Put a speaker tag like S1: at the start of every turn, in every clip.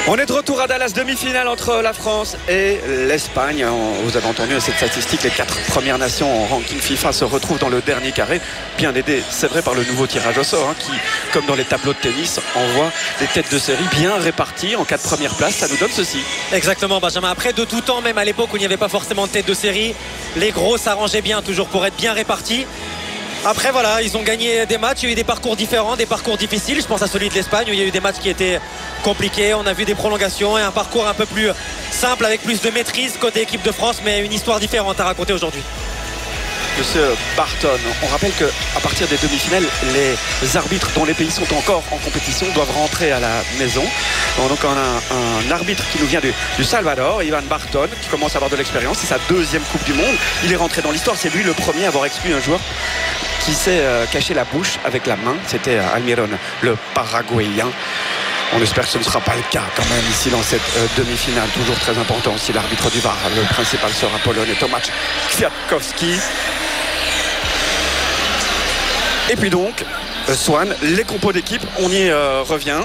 S1: On est de retour à Dallas, demi-finale entre la France et l'Espagne. Vous avez entendu cette statistique, les 4 premières nations en ranking FIFA se retrouvent dans le dernier carré, bien aidé, c'est vrai, par le nouveau tirage au sort, qui, comme dans les tableaux de tennis, envoie des têtes de série bien réparties en 4 premières places. Ça nous donne ceci.
S2: Exactement, Benjamin. Après, de tout temps, même à l'époque où il n'y avait pas forcément de tête de série, les gros s'arrangeaient bien toujours pour être bien répartis. Après voilà, ils ont gagné des matchs, il y a eu des parcours différents, des parcours difficiles. Je pense à celui de l'Espagne où il y a eu des matchs qui étaient compliqués. On a vu des prolongations et un parcours un peu plus simple avec plus de maîtrise côté équipe de France, mais une histoire différente à raconter aujourd'hui.
S1: Monsieur Barton, on rappelle qu'à partir des demi-finales, les arbitres dont les pays sont encore en compétition doivent rentrer à la maison. Donc on a un arbitre qui nous vient du Salvador, Ivan Barton, qui commence à avoir de l'expérience. C'est sa 2e Coupe du Monde. Il est rentré dans l'histoire. C'est lui le premier à avoir exclu un joueur qui s'est caché la bouche avec la main. C'était Almiron, le Paraguayen. On espère que ce ne sera pas le cas quand même ici dans cette demi-finale. Toujours très important aussi l'arbitre du VAR. Le principal sera polonais Tomasz Kwiatkowski. Et puis donc, Swan, les compos d'équipe, on y revient.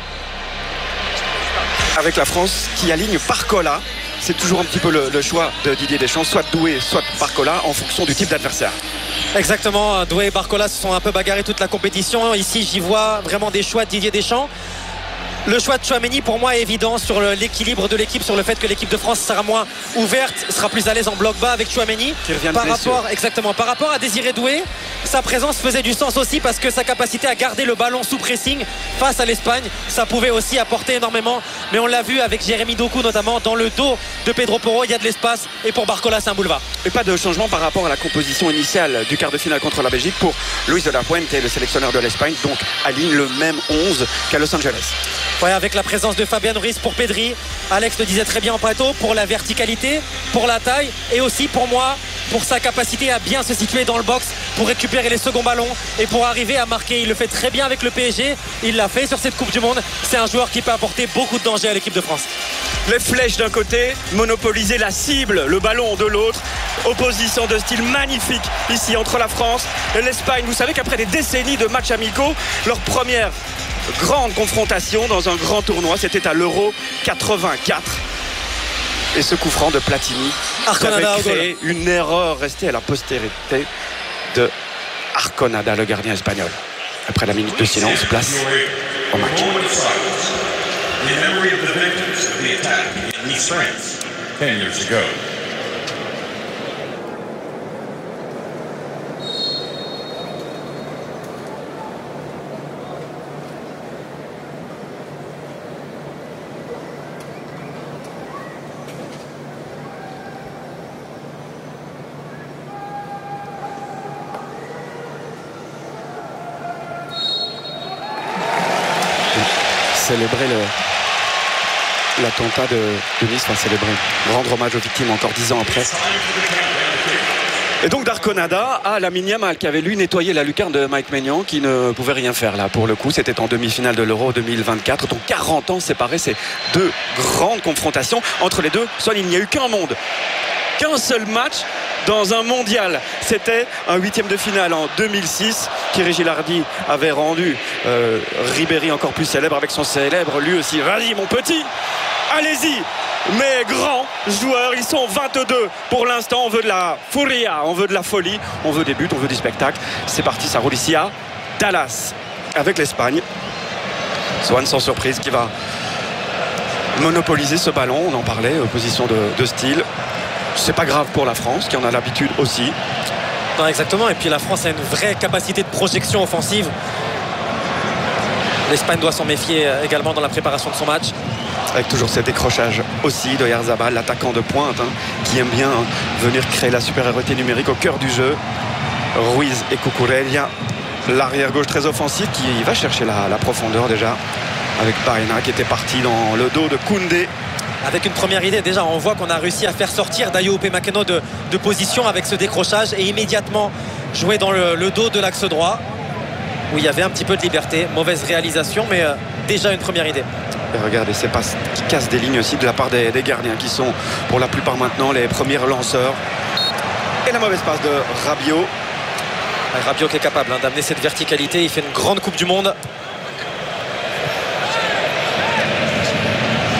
S1: Avec la France qui aligne Barcola. C'est toujours un petit peu le choix de Didier Deschamps, soit Doué, soit Barcola, en fonction du type d'adversaire.
S2: Exactement, Doué et Barcola se sont un peu bagarrés toute la compétition. Ici, j'y vois vraiment des choix de Didier Deschamps. Le choix de Tchouaméni pour moi est évident sur l'équilibre de l'équipe, sur le fait que l'équipe de France sera moins ouverte, sera plus à l'aise en bloc bas avec Tchouaméni. Par rapport à Désiré Doué, sa présence faisait du sens aussi parce que sa capacité à garder le ballon sous pressing face à l'Espagne, ça pouvait aussi apporter énormément. Mais on l'a vu avec Jérémy Doku notamment, dans le dos de Pedro Porro, il y a de l'espace et pour Barcola c'est un boulevard.
S1: Et pas de changement par rapport à la composition initiale du quart de finale contre la Belgique pour Luis de la Fuente, le sélectionneur de l'Espagne, donc aligne le même 11 qu'à Los Angeles.
S2: Ouais, avec la présence de Fabian Ruiz pour Pedri, Alex le disait très bien en plateau, pour la verticalité, pour la taille et aussi pour moi, pour sa capacité à bien se situer dans le box, pour récupérer les seconds ballons et pour arriver à marquer. Il le fait très bien avec le PSG, il l'a fait sur cette Coupe du Monde. C'est un joueur qui peut apporter beaucoup de danger à l'équipe de France.
S1: Les flèches d'un côté, monopoliser la cible, le ballon de l'autre. Opposition de style magnifique ici entre la France et l'Espagne. Vous savez qu'après des décennies de matchs amicaux, leur première grande confrontation dans un grand tournoi, c'était à l'Euro 84. Et ce coup franc de Platini avait créé une erreur restée à la postérité de Arconada, le gardien espagnol. Après la minute de silence, place au match. Célébrer l'attentat de Nice, enfin célébrer, rendre hommage aux victimes encore 10 ans après. Et donc Darconada à Lamine Yamal qui avait lui nettoyé la lucarne de Mike Maignan, qui ne pouvait rien faire là pour le coup. C'était en demi-finale de l'Euro 2024, donc 40 ans séparés, ces 2 grandes confrontations entre les deux. Soit il n'y a eu qu'un seul match dans un mondial. C'était un 8e de finale en 2006. Thierry Gilardi avait rendu Ribéry encore plus célèbre avec son célèbre lui aussi. Vas-y mon petit, allez-y. Mais grands joueurs, ils sont 22 pour l'instant. On veut de la furia, on veut de la folie, on veut des buts, on veut du spectacle. C'est parti, ça roule ici à Dallas avec l'Espagne. Swan sans surprise qui va monopoliser ce ballon. On en parlait, opposition de style. C'est pas grave pour la France qui en a l'habitude aussi.
S2: Non, exactement, et puis la France a une vraie capacité de projection offensive. L'Espagne doit s'en méfier également dans la préparation de son match.
S1: Avec toujours ces décrochages aussi de Oyarzabal, l'attaquant de pointe, qui aime bien venir créer la supériorité numérique au cœur du jeu. Ruiz et Cucurella, l'arrière gauche très offensif qui va chercher la profondeur déjà avec Baena qui était parti dans le dos de Koundé.
S2: Avec une première idée, déjà on voit qu'on a réussi à faire sortir Dayo Upamecano de position avec ce décrochage et immédiatement jouer dans le dos de l'axe droit où il y avait un petit peu de liberté. Mauvaise réalisation, mais déjà une première idée.
S1: Et regardez ces passes qui cassent des lignes aussi de la part des gardiens qui sont pour la plupart maintenant les premiers lanceurs. Et la mauvaise passe de Rabiot.
S2: Rabiot qui est capable d'amener cette verticalité. Il fait une grande Coupe du Monde.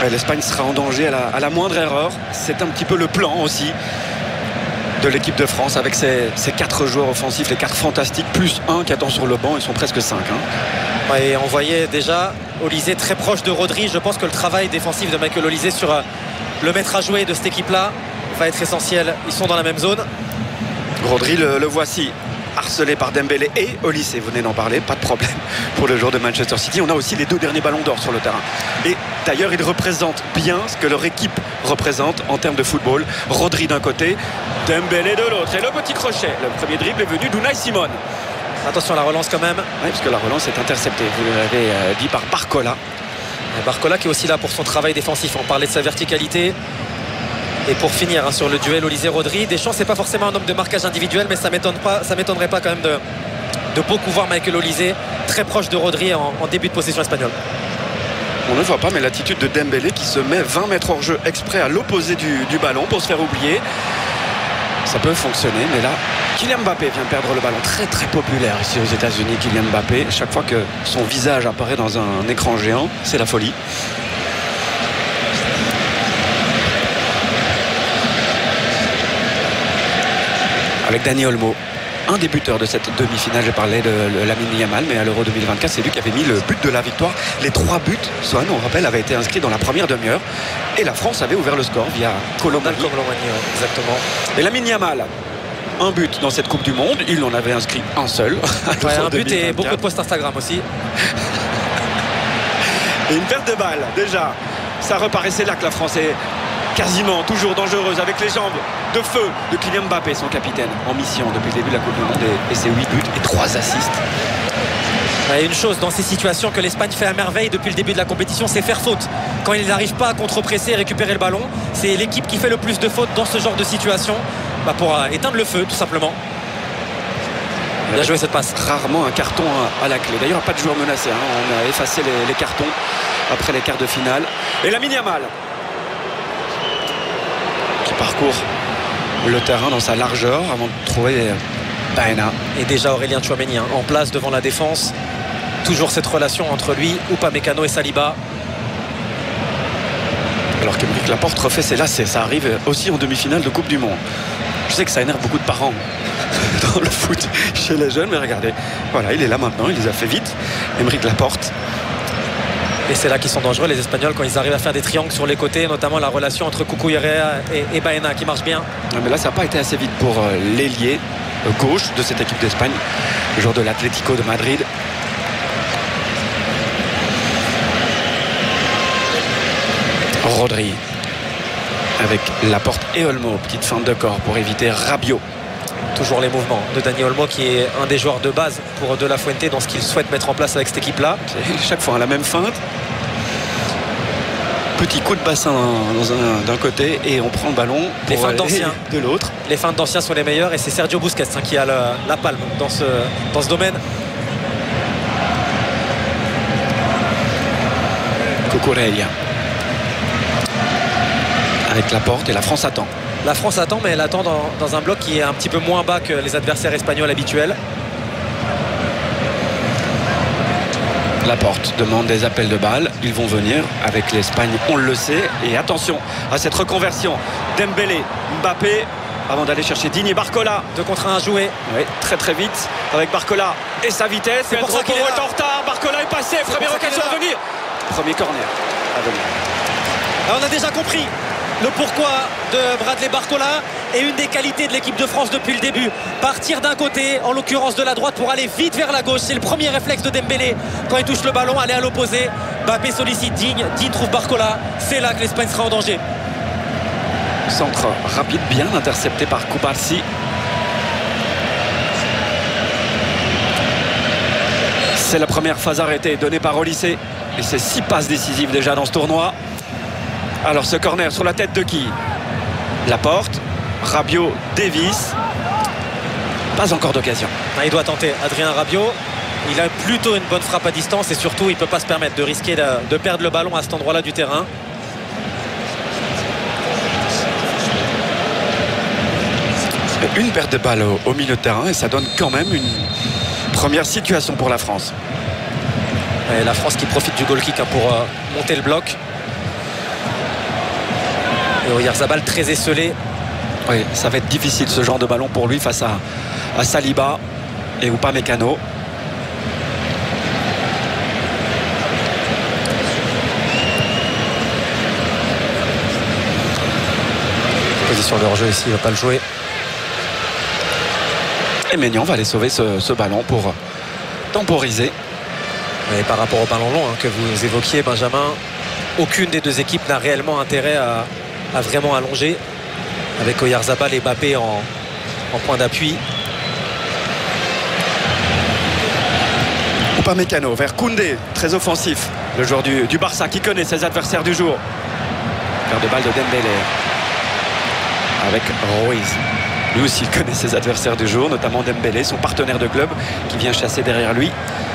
S1: Ouais, l'Espagne sera en danger à la moindre erreur. C'est un petit peu le plan aussi de l'équipe de France avec ses 4 joueurs offensifs, les 4 fantastiques, plus un qui attend sur le banc. Ils sont presque 5.
S2: Ouais, et on voyait déjà Olysée très proche de Rodri. Je pense que le travail défensif de Michael Olysée sur le maître à jouer de cette équipe-là va être essentiel. Ils sont dans la même zone.
S1: Rodri, le voici, harcelé par Dembélé et Olysée. Vous venez d'en parler, pas de problème pour le joueur de Manchester City. On a aussi les 2 derniers ballons d'or sur le terrain. Et d'ailleurs, ils représentent bien ce que leur équipe représente en termes de football. Rodri d'un côté, Dembélé de l'autre. Et le petit crochet, le premier dribble est venu d'Unai Simon.
S2: Attention à la relance quand même.
S1: Oui, parce que la relance est interceptée, vous l'avez dit, par Barcola.
S2: Et Barcola qui est aussi là pour son travail défensif. On parlait de sa verticalité. Et pour finir sur le duel Olysée-Rodri, Deschamps c'est pas forcément un homme de marquage individuel, mais ça m'étonnerait pas quand même de beaucoup voir Michael Olysée très proche de Rodri en début de possession espagnole.
S1: On ne voit pas, mais l'attitude de Dembélé qui se met 20 mètres hors jeu exprès à l'opposé du ballon pour se faire oublier. Ça peut fonctionner, mais là, Kylian Mbappé vient perdre le ballon. Très très populaire ici aux États-Unis, Kylian Mbappé. Chaque fois que son visage apparaît dans un écran géant, c'est la folie. Avec Dani Olmo, un des buteurs de cette demi-finale. J'ai parlé de Lamine Yamal, mais à l'Euro 2024, c'est lui qui avait mis le but de la victoire. Les 3 buts, Swan, on rappelle, avaient été inscrits dans la première demi-heure. Et la France avait ouvert le score via Colomani.
S2: Exactement.
S1: Et Lamine Yamal, un but dans cette Coupe du Monde. Il en avait inscrit un seul.
S2: Ouais, un but et beaucoup de posts Instagram aussi.
S1: Et une perte de balle, déjà. Ça reparaissait là que la France est quasiment toujours dangereuse avec les jambes de feu de Kylian Mbappé, son capitaine en mission depuis le début de la Coupe du Monde, et ses 8 buts et 3 assists.
S2: Il y a une chose dans ces situations que l'Espagne fait à merveille depuis le début de la compétition, c'est faire faute. Quand ils n'arrivent pas à contre-presser et récupérer le ballon, c'est l'équipe qui fait le plus de fautes dans ce genre de situation pour éteindre le feu tout simplement. Bien joué cette passe.
S1: Rarement un carton à la clé. D'ailleurs, pas de joueur menacé. On a effacé les cartons après les quarts de finale. Et Lamine Yamal qui parcourt le terrain dans sa largeur avant de trouver Baena.
S2: Et déjà Aurélien Tchouaméni en place devant la défense. Toujours cette relation entre lui, Upamecano et Saliba.
S1: Alors qu'Aymeric Laporte refait ses lacets. Ça arrive aussi en demi-finale de Coupe du Monde. Je sais que ça énerve beaucoup de parents dans le foot chez les jeunes, mais regardez, voilà, il est là maintenant, il les a fait vite. Aymeric Laporte.
S2: Et c'est là qu'ils sont dangereux, les Espagnols, quand ils arrivent à faire des triangles sur les côtés, notamment la relation entre Cucurella et Baena qui marche bien.
S1: Non, mais là, ça n'a pas été assez vite pour l'ailier gauche de cette équipe d'Espagne, le joueur de l'Atlético de Madrid. Rodri avec Laporte et Olmo, petite feinte de corps pour éviter Rabiot.
S2: Toujours les mouvements de Dani Olmo qui est un des joueurs de base pour De La Fuente dans ce qu'il souhaite mettre en place avec cette équipe-là.
S1: Chaque fois la même feinte. Petit coup de bassin d'un côté et on prend le ballon pour
S2: les feintes d'anciens
S1: de l'autre.
S2: Les feintes d'anciens sont les meilleures et c'est Sergio Busquets qui a la palme dans ce domaine.
S1: Cucurella avec Laporte et la France attend.
S2: La France attend, mais elle attend dans un bloc qui est un petit peu moins bas que les adversaires espagnols habituels.
S1: Laporte demande des appels de balles. Ils vont venir avec l'Espagne, on le sait. Et attention à cette reconversion. Dembélé, Mbappé, avant d'aller chercher Digne et Barcola.
S2: 2 contre 1 à jouer.
S1: Oui, très très vite avec Barcola et sa vitesse.
S2: C'est pour ça qu'il est
S1: en retard. Barcola est passé. Première occasion à venir. Premier corner à venir.
S2: Alors on a déjà compris le pourquoi de Bradley Barcola et une des qualités de l'équipe de France depuis le début. Partir d'un côté, en l'occurrence de la droite, pour aller vite vers la gauche. C'est le premier réflexe de Dembélé quand il touche le ballon, aller à l'opposé. Mbappé sollicite Digne trouve Barcola. C'est là que l'Espagne sera en danger.
S1: Centre rapide, bien intercepté par Cubarsí. C'est la première phase arrêtée donnée par Olysée. Et c'est 6 passes décisives déjà dans ce tournoi. Alors ce corner sur la tête de qui? Laporte, Rabiot, Davis. Pas encore d'occasion.
S2: Il doit tenter Adrien Rabiot. Il a plutôt une bonne frappe à distance et surtout il ne peut pas se permettre de risquer de perdre le ballon à cet endroit-là du terrain.
S1: Une perte de balle au milieu de terrain et ça donne quand même une première situation pour la France.
S2: Et la France qui profite du goal kick pour monter le bloc. Et Oyarzabal très esselé.
S1: Oui, ça va être difficile ce genre de ballon pour lui face à Saliba et Upamecano.
S2: Position de hors-jeu ici, il ne va pas le jouer.
S1: Et Maignan va aller sauver ce ballon pour temporiser.
S2: Et par rapport au ballon long que vous évoquiez, Benjamin, aucune des deux équipes n'a réellement intérêt à vraiment allonger, avec Oyarzabal et Mbappé en point d'appui.
S1: Upamecano vers Koundé, très offensif, le joueur du Barça qui connaît ses adversaires du jour. Paire de balle de Dembélé avec Ruiz. Lui aussi il connaît ses adversaires du jour, notamment Dembélé, son partenaire de club qui vient chasser derrière lui.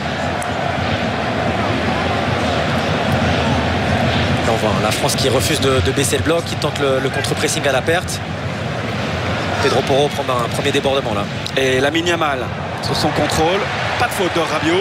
S2: On voit la France qui refuse de baisser le bloc, qui tente le contre-pressing à la perte. Pedro Porro prend un premier débordement là.
S1: Et Lamine Yamal sur son contrôle, pas de faute de Rabiot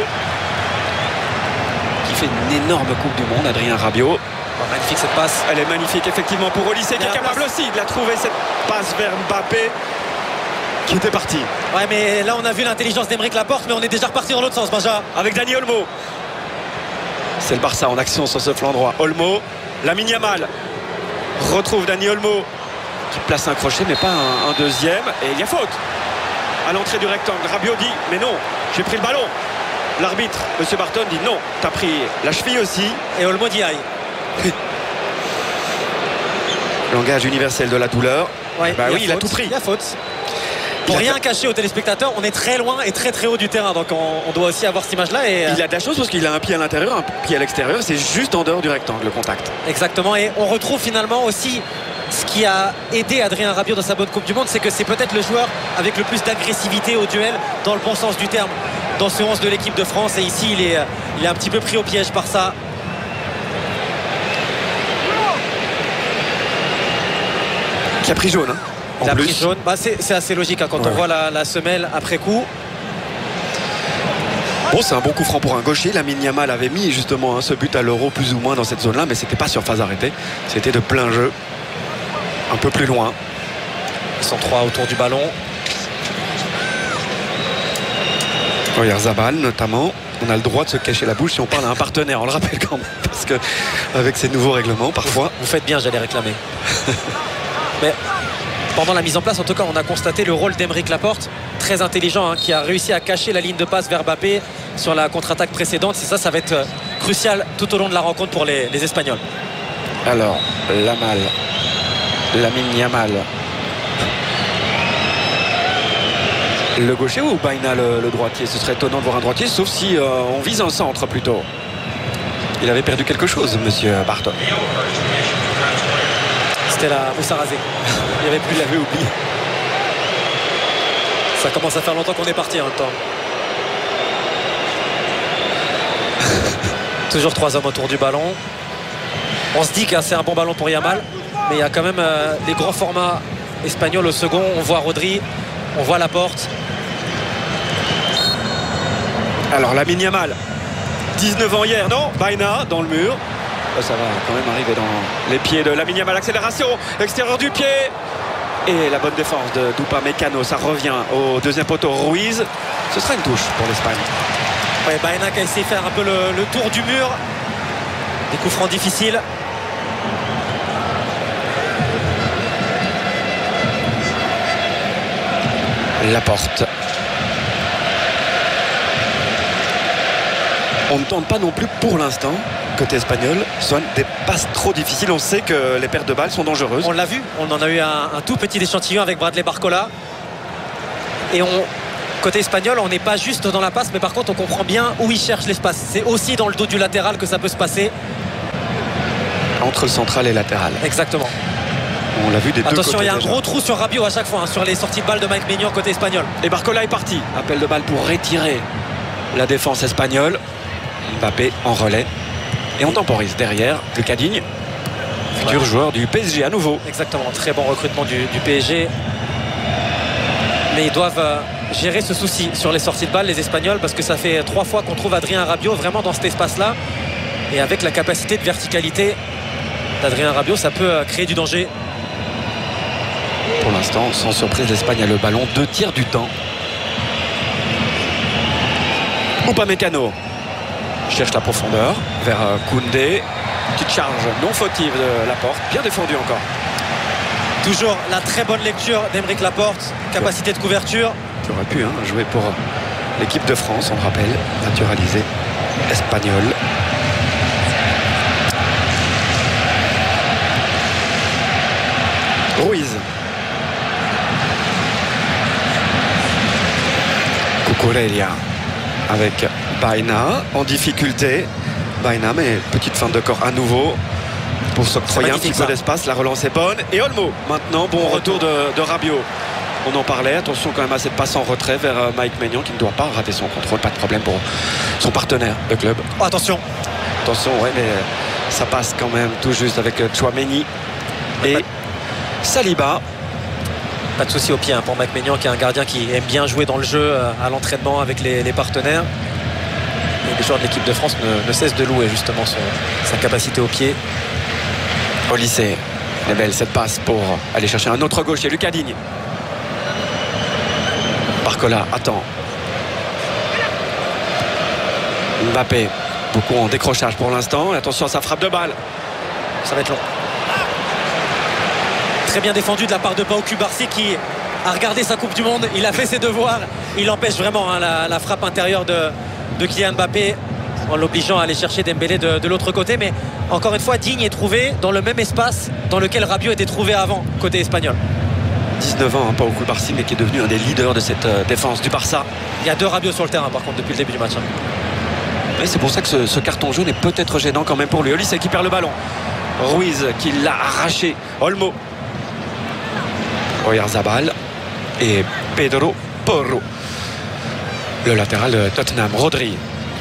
S1: qui fait une énorme Coupe du Monde, Adrien Rabiot.
S2: Magnifique cette passe.
S1: Elle est magnifique effectivement pour Olise qui est capable aussi de la trouver, cette passe vers Mbappé qui était parti.
S2: Ouais, mais là on a vu l'intelligence d'Aymeric Laporte, mais on est déjà reparti dans l'autre sens, Benja.
S1: Avec Dani Olmo. C'est le Barça en action sur ce flanc droit. Olmo, Lamine Yamal retrouve Dani Olmo qui place un crochet mais pas un deuxième, et il y a faute à l'entrée du rectangle. Rabiot dit mais non, j'ai pris le ballon. L'arbitre, M. Barton, dit non, t'as pris la cheville aussi.
S2: Et Olmo dit aïe.
S1: Langage universel de la douleur.
S2: Ouais,
S1: bah oui, il a tout pris.
S2: Il y a faute. Pour rien cacher aux téléspectateurs, on est très loin et très très haut du terrain, donc on doit aussi avoir cette image-là. Et
S1: il a de la chance parce qu'il a un pied à l'intérieur, un pied à l'extérieur, c'est juste en dehors du rectangle le contact.
S2: Exactement, et on retrouve finalement aussi ce qui a aidé Adrien Rabiot dans sa bonne Coupe du Monde, c'est que c'est peut-être le joueur avec le plus d'agressivité au duel, dans le bon sens du terme, dans ce 11 de l'équipe de France. Et ici, il est un petit peu pris au piège par ça.
S1: Qui a pris jaune. Hein,
S2: il a pris jaune. Bah, c'est assez logique quand on voit la semelle après coup.
S1: Bon, c'est un bon coup franc pour un gaucher. Lamine Yamal avait mis justement ce but à l'Euro plus ou moins dans cette zone-là, mais c'était pas sur phase arrêtée. C'était de plein jeu. Un peu plus loin.
S2: Ils sont trois autour du ballon.
S1: Oyarzabal notamment. On a le droit de se cacher la bouche si on parle à un partenaire, on le rappelle quand même, parce que avec ces nouveaux règlements, parfois.
S2: Vous faites bien, j'allais réclamer. Mais pendant la mise en place, en tout cas, on a constaté le rôle d'Aymeric Laporte, très intelligent, qui a réussi à cacher la ligne de passe vers Mbappé sur la contre-attaque précédente. C'est ça va être crucial tout au long de la rencontre pour les Espagnols.
S1: Alors, Lamine Yamal. Le gaucher ou Baina le droitier? Ce serait étonnant de voir un droitier, sauf si on vise un centre plutôt. Il avait perdu quelque chose, monsieur Barton.
S2: C'était la Moussarrazé. Il avait plus, l'avait oublié. Ça commence à faire longtemps qu'on est parti en même temps. Toujours trois hommes autour du ballon. On se dit que c'est un bon ballon pour Yamal, mais il y a quand même des grands formats espagnols au second. On voit Rodri, on voit Laporte.
S1: Alors Lamine Yamal, 19 ans hier, non? Baina dans le mur. Ça va quand même arriver dans les pieds de Lamine Yamal. Accélération, extérieur du pied. Et la bonne défense d'Upamecano. Ça revient au deuxième poteau. Ruiz. Ce sera une touche pour l'Espagne.
S2: Ouais, Baena qui a essayé de faire un peu le tour du mur. Des coups francs difficiles.
S1: Laporte. On ne tente pas non plus pour l'instant, côté espagnol, soit des passes trop difficiles. On sait que les pertes de balles sont dangereuses.
S2: On l'a vu, on en a eu un tout petit échantillon avec Bradley Barcola. Et côté espagnol, on n'est pas juste dans la passe, mais par contre on comprend bien où il cherche l'espace. C'est aussi dans le dos du latéral que ça peut se passer.
S1: Entre le central et le latéral.
S2: Exactement.
S1: On l'a vu des deux côtés.
S2: Attention, il y a un
S1: déjà.
S2: gros trou sur Rabiot à chaque fois, sur les sorties de balles de Mike Maignan côté espagnol.
S1: Et Barcola est parti. Appel de balle pour retirer la défense espagnole. Mbappé en relais. Et on temporise derrière Lucas Digne, futur joueur du PSG à nouveau.
S2: Exactement, très bon recrutement du PSG. Mais ils doivent gérer ce souci sur les sorties de balles, les Espagnols, parce que ça fait 3 fois qu'on trouve Adrien Rabiot vraiment dans cet espace-là. Et avec la capacité de verticalité d'Adrien Rabiot, ça peut créer du danger.
S1: Pour l'instant, sans surprise, l'Espagne a le ballon. 2 tiers du temps. Upamecano cherche la profondeur vers Koundé. Petite charge non fautive de Laporte. Bien défendu encore.
S2: Toujours la très bonne lecture d'Aymeric Laporte. Capacité de couverture.
S1: Qui aurait pu jouer pour l'équipe de France, on le rappelle, naturalisé espagnol. Ruiz. Cucurella avec Baena en difficulté. Baena, mais petite fin de corps à nouveau pour s'octroyer un petit peu d'espace. La relance est bonne. Et Olmo, maintenant, bon retour de Rabiot. On en parlait, attention quand même à cette passe en retrait vers Mike Maignan qui ne doit pas rater son contrôle. Pas de problème pour son partenaire de club.
S2: Oh, attention.
S1: Attention, ouais, mais ça passe quand même tout juste avec Tchouaméni et Saliba.
S2: Pas de souci au pied pour Mike Maignan, qui est un gardien qui aime bien jouer dans le jeu à l'entraînement avec les partenaires. Et les joueurs de l'équipe de France ne cessent de louer justement sa capacité au pied.
S1: Au lycée, elle est belle cette passe pour aller chercher un autre gaucher, Lucas Digne. Barcola attend. Mbappé, beaucoup en décrochage pour l'instant. Attention à sa frappe de balle.
S2: Ça va être long. Très bien défendu de la part de Pau Cubarsí, qui a regardé sa Coupe du Monde. Il a fait ses devoirs. Il empêche vraiment la frappe intérieure de Kylian Mbappé, en l'obligeant à aller chercher Dembélé de l'autre côté. Mais encore une fois, Digne est trouvé dans le même espace dans lequel Rabiot était trouvé avant, côté espagnol.
S1: 19 ans, Pau Cubarsí, mais qui est devenu un des leaders de cette défense du Barça.
S2: Il y a 2 Rabiot sur le terrain par contre depuis le début du match.
S1: Et c'est pour ça que ce carton jaune est peut-être gênant quand même pour lui. Olise qui perd le ballon. Ruiz qui l'a arraché. Olmo. Oyarzabal et Pedro Porro. Le latéral de Tottenham, Rodri.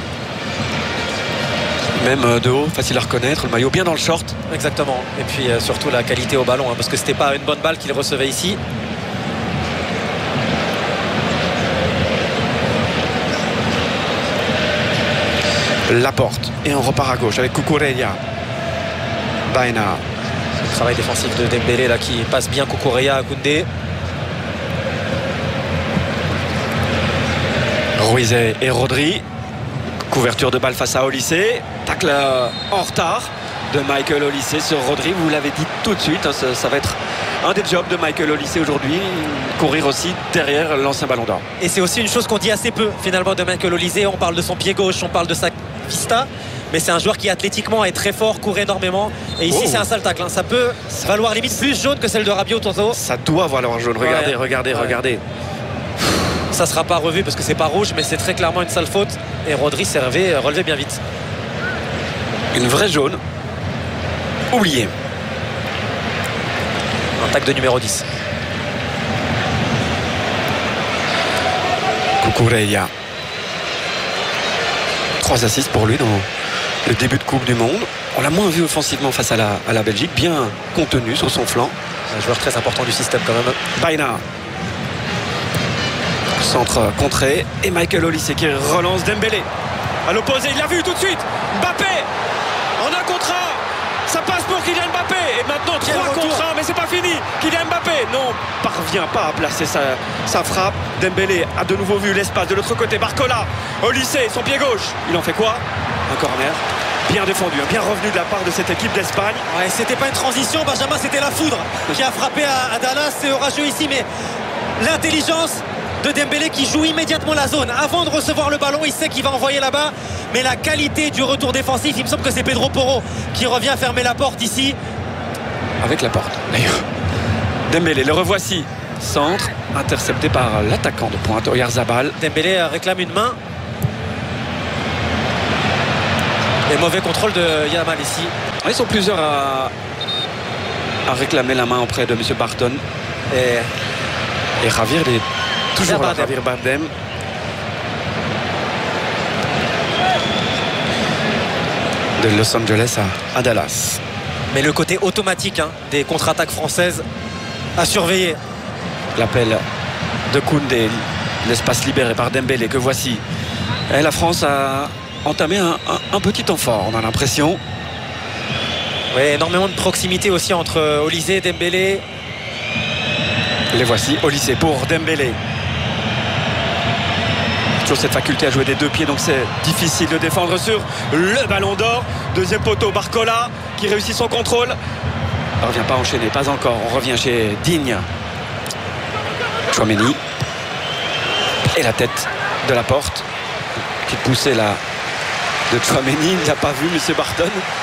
S1: Même de haut, facile à reconnaître, le maillot bien dans le short.
S2: Exactement. Et puis surtout la qualité au ballon, parce que c'était pas une bonne balle qu'il recevait ici.
S1: Laporte. Et on repart à gauche avec Cucurella. Baena.
S2: Le travail défensif de Dembélé là, qui passe bien Cucurella à Koundé.
S1: Ruiz et Rodri. Couverture de balle face à Olise. Tacle en retard de Michael Olise sur Rodri. Vous l'avez dit tout de suite, ça va être un des jobs de Michael Olise aujourd'hui. Courir aussi derrière l'ancien ballon d'or.
S2: Et c'est aussi une chose qu'on dit assez peu finalement de Michael Olise. On parle de son pied gauche, on parle de sa vista. Mais c'est un joueur qui athlétiquement est très fort, court énormément. Et ici c'est un sale tacle. Ça peut valoir limite plus jaune que celle de Rabiot tantôt.
S1: Ça doit valoir jaune. Regardez, regardez.
S2: Ça ne sera pas revu parce que c'est pas rouge, mais c'est très clairement une sale faute. Et Rodri s'est relevé bien vite.
S1: Une vraie jaune. Oublié.
S2: Un tacle de numéro 10.
S1: Cucurella. 3 assists pour lui dans le début de Coupe du Monde. On l'a moins vu offensivement face à la Belgique. Bien contenu sur son flanc.
S2: Un joueur très important du système quand même.
S1: Baena. Centre contré. Et Michael Olise qui relance Dembélé. À l'opposé, il l'a vu tout de suite. Mbappé en un contre un. Ça passe pour Kylian Mbappé. Et maintenant 3 contre 1, mais c'est pas fini. Kylian Mbappé, non, parvient pas à placer sa frappe. Dembélé a de nouveau vu l'espace de l'autre côté. Barcola, Olise, son pied gauche. Il en fait quoi? Un corner. Bien défendu, bien revenu de la part de cette équipe d'Espagne.
S2: Ouais, c'était pas une transition, Benjamin, c'était la foudre qui a frappé à Dallas. C'est orageux ici, mais l'intelligence de Dembélé qui joue immédiatement la zone. Avant de recevoir le ballon, il sait qu'il va envoyer là-bas. Mais la qualité du retour défensif, il me semble que c'est Pedro Porro qui revient fermer la porte ici.
S1: Avec la porte, d'ailleurs. Dembélé, le revoici. Centre, intercepté par l'attaquant de pointe, Oyarzabal.
S2: Dembélé réclame une main. Et mauvais contrôle de Yamal ici.
S1: Ils sont plusieurs à réclamer la main auprès de M. Barton. Et Javier est toujours là, Javier Bardem. De Los Angeles à Dallas.
S2: Mais le côté automatique des contre-attaques françaises à surveiller.
S1: L'appel de Koundé, l'espace libéré par Dembélé que voici. Et la France a entamé un petit temps fort, on a l'impression.
S2: Oui, énormément de proximité aussi entre Olise et Dembélé.
S1: Les voici au lycée pour Dembélé. Toujours cette faculté à jouer des deux pieds, donc c'est difficile de défendre sur le ballon d'or. Deuxième poteau, Barcola qui réussit son contrôle. On ne revient pas enchaîner, pas encore. On revient chez Digne. Tchouaméni. Et la tête de la porte. Petite poussée là de Tchouaméni. Il ne l'a pas vu, M. Barton.